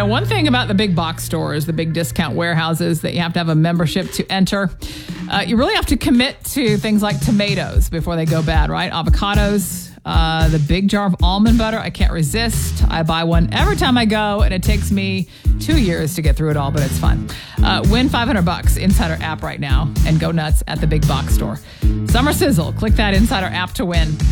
one thing about the big box stores, the big discount warehouses, that you have to have a membership to enter. You really have to commit to things like tomatoes before they go bad, right? Avocados, the big jar of almond butter. I can't resist. I buy one every time I go, and it takes me 2 years to get through it all, but it's fun. Win $500 Insider app right now and go nuts at the big box store. Summer Sizzle. Click that Insider app to win.